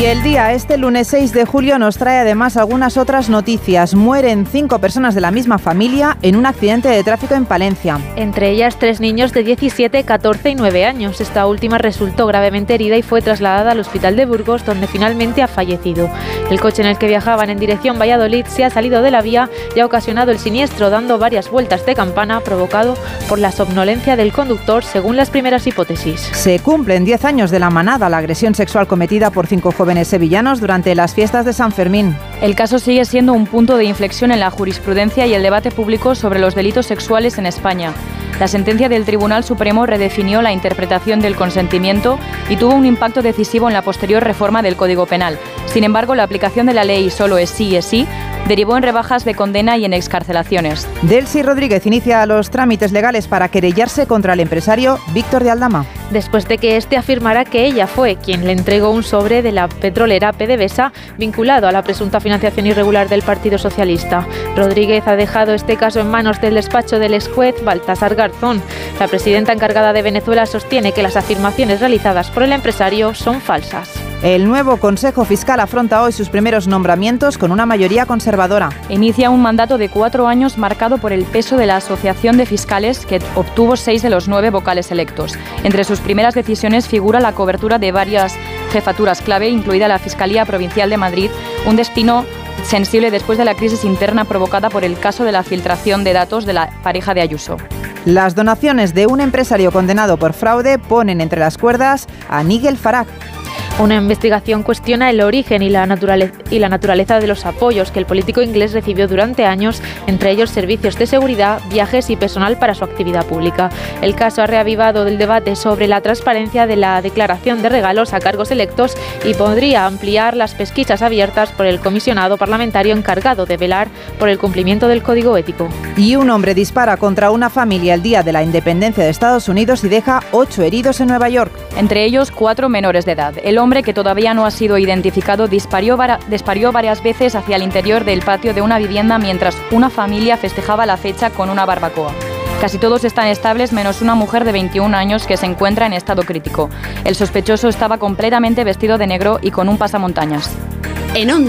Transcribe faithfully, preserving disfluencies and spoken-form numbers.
Y el día, este lunes seis de julio, nos trae además algunas otras noticias. Mueren cinco personas de la misma familia en un accidente de tráfico en Palencia. Entre ellas, tres niños de diecisiete, catorce y nueve años. Esta última resultó gravemente herida y fue trasladada al hospital de Burgos, donde finalmente ha fallecido. El coche en el que viajaban en dirección Valladolid se ha salido de la vía y ha ocasionado el siniestro, dando varias vueltas de campana, provocado por la somnolencia del conductor, según las primeras hipótesis. Se cumplen diez años de la Manada, la agresión sexual cometida por cinco jóvenes sevillanos durante las fiestas de San Fermín. El caso sigue siendo un punto de inflexión en la jurisprudencia y el debate público sobre los delitos sexuales en España. La sentencia del Tribunal Supremo redefinió la interpretación del consentimiento y tuvo un impacto decisivo en la posterior reforma del Código Penal. Sin embargo, la aplicación de la ley solo es sí es sí derivó en rebajas de condena y en excarcelaciones. Delcy Rodríguez inicia los trámites legales para querellarse contra el empresario Víctor de Aldama. Después de que éste afirmara que ella fue quien le entregó un sobre de la petrolera PDVSA vinculado a la presunta financiación irregular del Partido Socialista. Rodríguez ha dejado este caso en manos del despacho del ex juez Baltasar Garzón. La presidenta encargada de Venezuela sostiene que las afirmaciones realizadas por el empresario son falsas. El nuevo Consejo Fiscal afronta hoy sus primeros nombramientos con una mayoría conservadora. Inicia un mandato de cuatro años marcado por el peso de la Asociación de Fiscales, que obtuvo seis de los nueve vocales electos. Entre sus primeras decisiones figura la cobertura de varias jefaturas clave, incluida la Fiscalía Provincial de Madrid, un destino sensible después de la crisis interna provocada por el caso de la filtración de datos de la pareja de Ayuso. Las donaciones de un empresario condenado por fraude ponen entre las cuerdas a Nigel Farage. Una investigación cuestiona el origen y la, naturaleza, y la naturaleza de los apoyos que el político inglés recibió durante años, entre ellos servicios de seguridad, viajes y personal para su actividad pública. El caso ha reavivado el debate sobre la transparencia de la declaración de regalos a cargos electos y podría ampliar las pesquisas abiertas por el comisionado parlamentario encargado de velar por el cumplimiento del Código Ético. Y un hombre dispara contra una familia el día de la independencia de Estados Unidos y deja ocho heridos en Nueva York. Entre ellos, cuatro menores de edad. El hombre, que todavía no ha sido identificado, disparó, vara, disparó varias veces hacia el interior del patio de una vivienda mientras una familia festejaba la fecha con una barbacoa. Casi todos están estables, menos una mujer de veintiún años que se encuentra en estado crítico. El sospechoso estaba completamente vestido de negro y con un pasamontañas. En Onda